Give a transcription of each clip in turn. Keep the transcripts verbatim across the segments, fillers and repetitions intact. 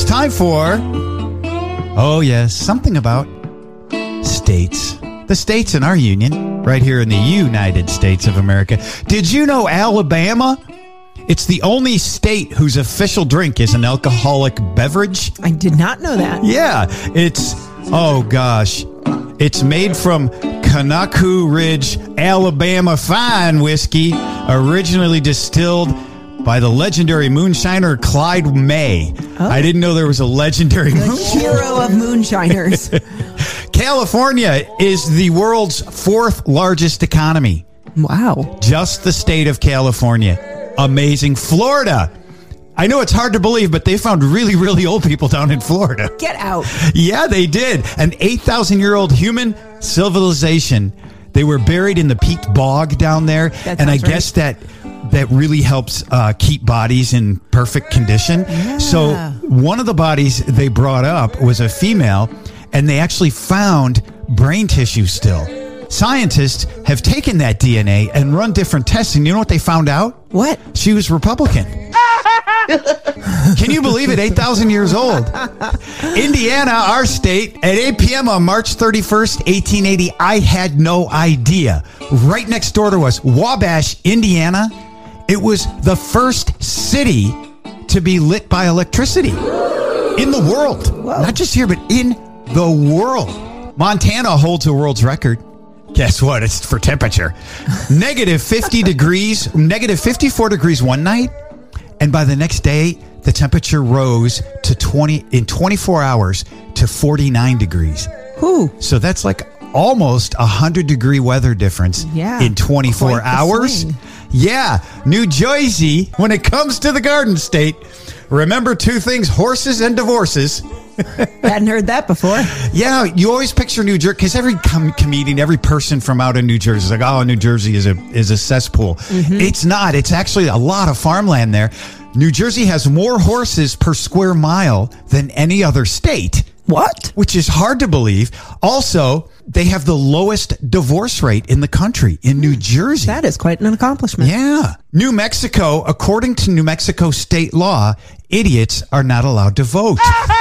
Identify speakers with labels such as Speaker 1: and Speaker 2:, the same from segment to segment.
Speaker 1: time for, oh yes, something about states. The states in our union, right here in the United States of America. Did you know Alabama? It's the only state whose official drink is an alcoholic beverage.
Speaker 2: I did not know that.
Speaker 1: Yeah, it's, oh gosh, it's made from Conaco Ridge, Alabama fine whiskey, originally distilled by the legendary moonshiner Clyde May. Oh. I didn't know there was a legendary
Speaker 2: the
Speaker 1: moonshiner.
Speaker 2: Hero of moonshiners.
Speaker 1: California is the world's fourth largest economy.
Speaker 2: Wow.
Speaker 1: Just the state of California. Amazing. Florida. I know it's hard to believe, but they found really, really old people down in Florida.
Speaker 2: Get out.
Speaker 1: Yeah, they did. An eight thousand year old human civilization. They were buried in the peat bog down there.
Speaker 2: That
Speaker 1: and I
Speaker 2: right.
Speaker 1: guess that that really helps uh, keep bodies in perfect condition.
Speaker 2: Yeah.
Speaker 1: So one of the bodies they brought up was a female, and they actually found brain tissue still. Scientists have taken that D N A and run different tests, and you know what they found out?
Speaker 2: What?
Speaker 1: She was Republican. Can you believe it? eight thousand years old. Indiana, our state, at eight p.m. on March thirty-first, eighteen eighty. I had no idea. Right next door to us, Wabash, Indiana. It was the first city to be lit by electricity in the world. Whoa. Not just here, but in the world. Montana holds a world's record. Guess what? It's for temperature. Negative fifty degrees, negative fifty-four degrees one night. And by the next day, the temperature rose to twenty in twenty-four hours to forty-nine degrees.
Speaker 2: Ooh.
Speaker 1: So that's like almost a hundred degree weather difference
Speaker 2: yeah,
Speaker 1: in twenty-four hours.
Speaker 2: Swing.
Speaker 1: Yeah. New Jersey, when it comes to the Garden State, remember two things, horses and divorces.
Speaker 2: Hadn't heard that before.
Speaker 1: Yeah, you always picture New Jersey, because every com- comedian, every person from out of New Jersey is like, oh, New Jersey is a is a cesspool. Mm-hmm. It's not. It's actually a lot of farmland there. New Jersey has more horses per square mile than any other state.
Speaker 2: What?
Speaker 1: Which is hard to believe. Also, they have the lowest divorce rate in the country in New Jersey.
Speaker 2: That is quite an accomplishment.
Speaker 1: Yeah. New Mexico, according to New Mexico state law, idiots are not allowed to vote.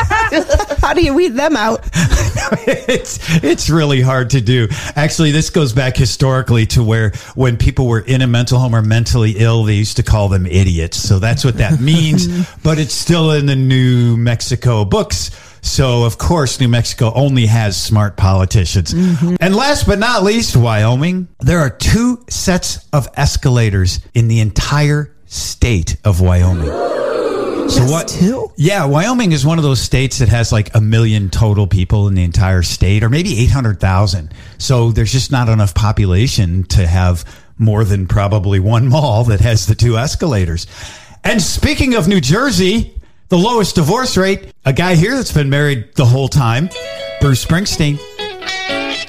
Speaker 2: How do you weed them out?
Speaker 1: it's it's really hard to do. Actually, this goes back historically to where when people were in a mental home or mentally ill, they used to call them idiots. So that's what that means. But it's still in the New Mexico books. So, of course, New Mexico only has smart politicians. Mm-hmm. And last but not least, Wyoming. There are two sets of escalators in the entire state of Wyoming. So
Speaker 2: Just
Speaker 1: what?
Speaker 2: Two?
Speaker 1: Yeah, Wyoming is one of those states that has like a million total people in the entire state, or maybe eight hundred thousand. So there's just not enough population to have more than probably one mall that has the two escalators. And speaking of New Jersey, the lowest divorce rate, a guy here that's been married the whole time, Bruce Springsteen.